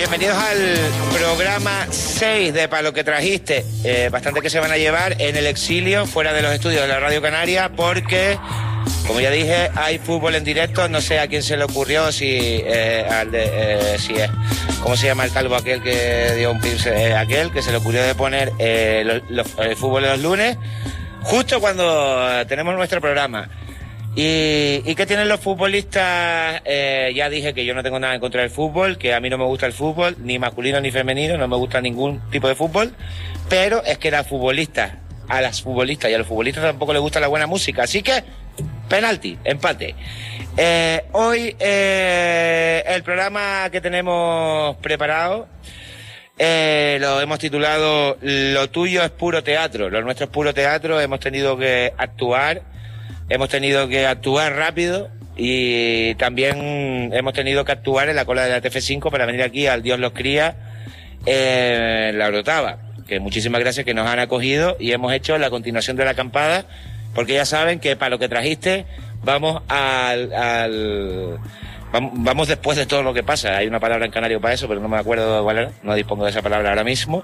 Bienvenidos al programa 6 de Pa' lo que trajiste. Bastante que se van a llevar en el exilio, fuera de los estudios de la Radio Canaria, porque, como ya dije, hay fútbol en directo. No sé a quién se le ocurrió, si ¿cómo se llama el calvo aquel que dio un pince? Aquel que se le ocurrió de poner el fútbol de los lunes, justo cuando tenemos nuestro programa. ¿Y qué tienen los futbolistas? Ya dije que yo no tengo nada en contra del fútbol, que a mí no me gusta el fútbol, ni masculino ni femenino, no me gusta ningún tipo de fútbol, pero es que a las futbolistas y a los futbolistas tampoco les gusta la buena música, así que penalti, empate. Hoy el programa que tenemos preparado lo hemos titulado Lo tuyo es puro teatro, lo nuestro es puro teatro. Hemos tenido que actuar rápido y también hemos tenido que actuar en la cola de la TF5 para venir aquí al Dios los cría en La Orotava, que muchísimas gracias que nos han acogido y hemos hecho la continuación de la acampada, porque ya saben que para lo que trajiste vamos vamos después de todo lo que pasa. Hay una palabra en canario para eso, pero no me acuerdo cuál era, no dispongo de esa palabra ahora mismo.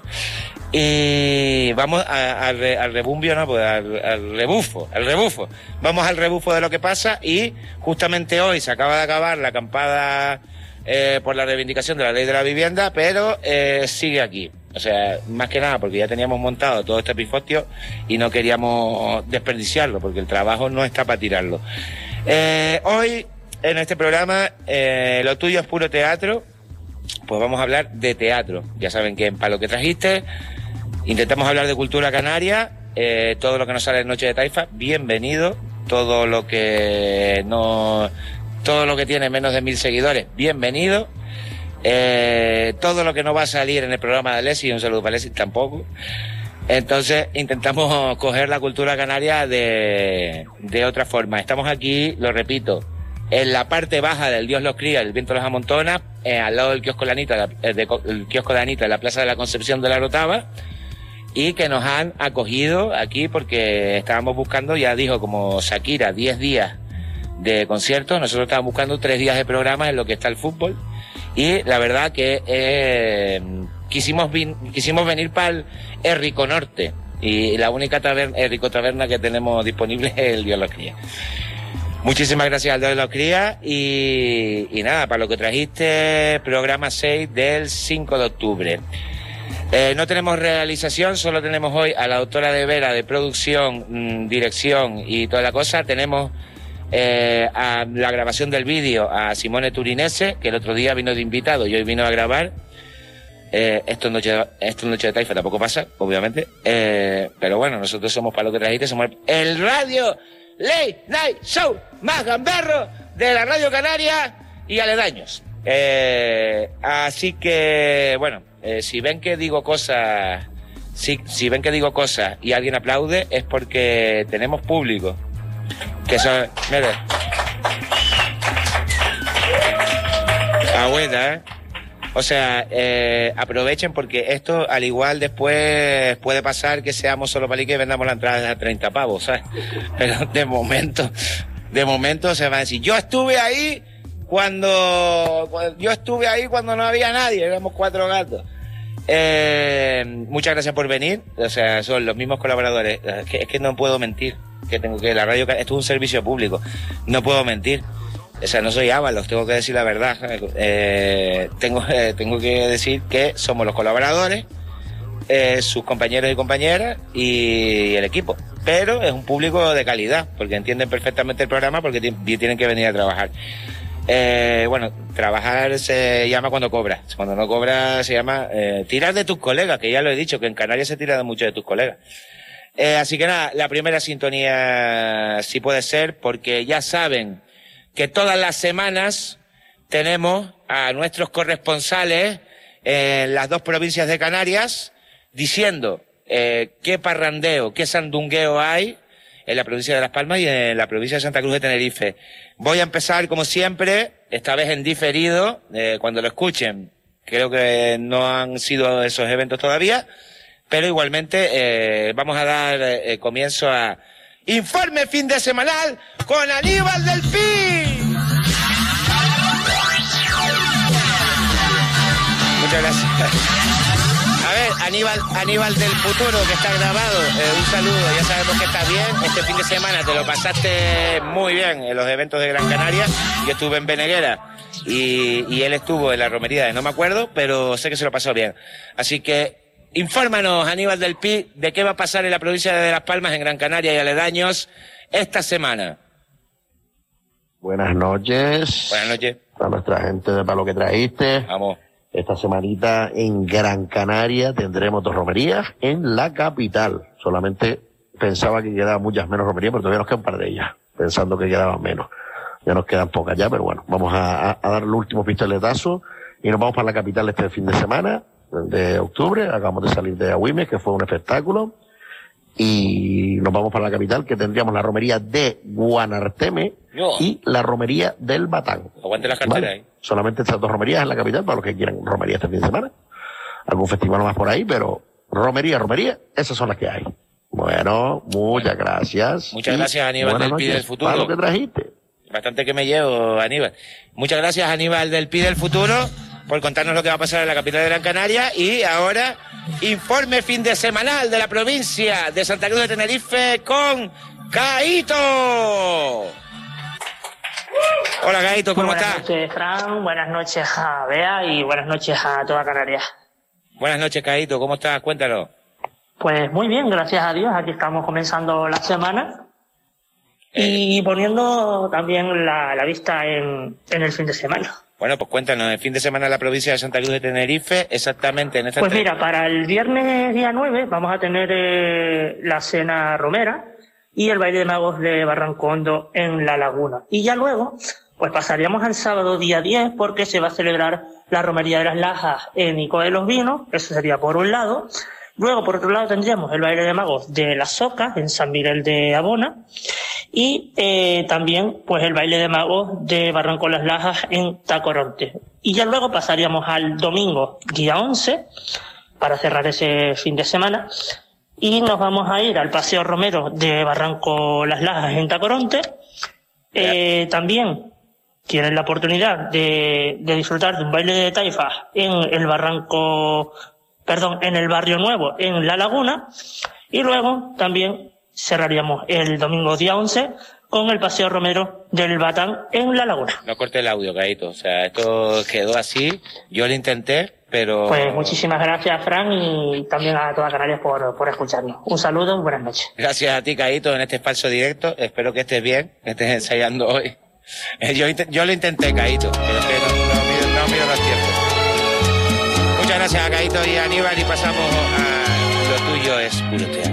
Y vamos al rebumbio, ¿no? Pues al rebufo. Vamos al rebufo de lo que pasa y justamente hoy se acaba de acabar la acampada por la reivindicación de la ley de la vivienda, pero sigue aquí. O sea, más que nada porque ya teníamos montado todo este pifostio y no queríamos desperdiciarlo, porque el trabajo no está para tirarlo. Hoy, en este programa, lo tuyo es puro teatro, pues vamos a hablar de teatro. Ya saben que para lo que trajiste, intentamos hablar de cultura canaria, todo lo que nos sale en Noche de Taifa, bienvenido, todo lo que tiene menos de 1000 seguidores, bienvenido, todo lo que no va a salir en el programa de Alessi, un saludo para Alessi, tampoco. Entonces intentamos coger la cultura canaria de otra forma. Estamos aquí, lo repito, en la parte baja del Dios los cría, el viento los amontona, al lado del kiosco de Anita, el kiosco de Anita, en la Plaza de la Concepción de La Orotava, y que nos han acogido aquí porque estábamos buscando, ya dijo como Shakira, 10 días de conciertos. Nosotros estábamos buscando 3 días de programa en lo que está el fútbol, y la verdad que quisimos venir para el Errico Norte, y la única Errico Taberna que tenemos disponible es el Dios los cría. Muchísimas gracias al Dios los cría y nada, para lo que trajiste, programa 6 del 5 de octubre. No tenemos realización, solo tenemos hoy a la doctora de Vera de producción, dirección y toda la cosa. Tenemos a la grabación del vídeo a Simone Turinese, que el otro día vino de invitado y hoy vino a grabar. Esto es noche de Taifa, tampoco pasa, obviamente. Pero bueno, nosotros somos para lo que trajiste, somos el radio Late Night Show más gamberro de la Radio Canaria y aledaños. Así que, bueno, si ven que digo cosas, si ven que digo cosas y alguien aplaude, es porque tenemos público. Que eso, mire. Buena, O sea, aprovechen porque esto al igual después puede pasar que seamos solo palique y vendamos la entrada a 30 pavos, ¿sabes? Pero de momento se va a decir, yo estuve ahí cuando no había nadie, éramos 4 gatos. Muchas gracias por venir, o sea, son los mismos colaboradores. Es que no puedo mentir, la radio, esto es un servicio público, no puedo mentir. O sea, no soy Ábalos, tengo que decir la verdad. Tengo que decir que somos los colaboradores, sus compañeros y compañeras y el equipo. Pero es un público de calidad, porque entienden perfectamente el programa, porque tienen que venir a trabajar. Bueno, trabajar se llama cuando cobras. Cuando no cobras se llama tirar de tus colegas, que ya lo he dicho, que en Canarias se tira de mucho de tus colegas. Así que nada, la primera sintonía sí puede ser, porque ya saben que todas las semanas tenemos a nuestros corresponsales en las 2 provincias de Canarias diciendo qué parrandeo, qué sandungueo hay en la provincia de Las Palmas y en la provincia de Santa Cruz de Tenerife. Voy a empezar, como siempre, esta vez en diferido, cuando lo escuchen. Creo que no han sido esos eventos todavía, pero igualmente vamos a dar comienzo a Informe Fin de Semanal con Aníbal del Pi. Muchas Muchas gracias. A ver, Aníbal del futuro, que está grabado, un saludo, ya sabemos que estás bien. Este fin de semana te lo pasaste muy bien en los eventos de Gran Canaria. Yo estuve en Beneguera y él estuvo en la romería de no me acuerdo, pero sé que se lo pasó bien. Así que infórmanos, Aníbal del Pi, de qué va a pasar en la provincia de Las Palmas, en Gran Canaria y aledaños esta semana. Buenas noches. Buenas noches. A nuestra gente de Palo que Trajiste. Vamos. Esta semanita en Gran Canaria tendremos 2 romerías en la capital. Solamente pensaba que quedaban muchas menos romerías, pero todavía nos quedan un par de ellas, pensando que quedaban menos. Ya nos quedan pocas ya, pero bueno, vamos a dar el último pistoletazo y nos vamos para la capital este fin de semana, de octubre. Acabamos de salir de Agüimes, que fue un espectáculo. Y nos vamos para la capital, que tendríamos la romería de Guanarteme y la romería del Batán. Aguante la cartera, ¿vale? Solamente estas 2 romerías en la capital, para los que quieran romería este fin de semana. Algún festival más por ahí, pero romería, esas son las que hay. Bueno, muchas gracias. Muchas gracias, Aníbal del Pi del futuro. Para lo que trajiste. Bastante que me llevo, Aníbal. Muchas gracias, Aníbal del Pi del futuro, por contarnos lo que va a pasar en la capital de Gran Canaria. Y ahora, informe fin de semanal de la provincia de Santa Cruz de Tenerife con Caíto. Hola, Caíto, ¿cómo estás? Buenas noches, Fran, buenas noches a Bea y buenas noches a toda Canarias. Buenas noches, Caíto, ¿cómo estás? Cuéntalo. Pues muy bien, gracias a Dios, aquí estamos comenzando la semana y poniendo también la vista en el fin de semana. Bueno, pues cuéntanos, el fin de semana en la provincia de Santa Cruz de Tenerife, exactamente en esta... Pues mira, para el viernes día 9 vamos a tener la cena romera y el baile de magos de Barranco Hondo en La Laguna. Y ya luego, pues pasaríamos al sábado día 10 porque se va a celebrar la romería de las Lajas en Ico de los Vinos, eso sería por un lado. Luego, por otro lado, tendríamos el baile de magos de Las Socas en San Miguel de Abona y también pues el baile de magos de Barranco Las Lajas en Tacoronte. Y ya luego pasaríamos al domingo día 11 para cerrar ese fin de semana y nos vamos a ir al Paseo Romero de Barranco Las Lajas en Tacoronte. También tienen la oportunidad de disfrutar de un baile de taifas en el en el Barrio Nuevo, en La Laguna, y luego también cerraríamos el domingo día 11 con el Paseo Romero del Batán en La Laguna. No corte el audio, Caíto, o sea, esto quedó así, yo lo intenté, pero... Pues muchísimas gracias, Fran, y también a toda Canarias por escucharnos. Un saludo, buenas noches. Gracias a ti, Caíto, en este falso directo, espero que estés bien, que estés ensayando hoy. Yo lo intenté, Caíto, pero es que no mido los tiempos. Muchas gracias a Caíto y a Aníbal y pasamos a Lo Tuyo es Puro Teatro.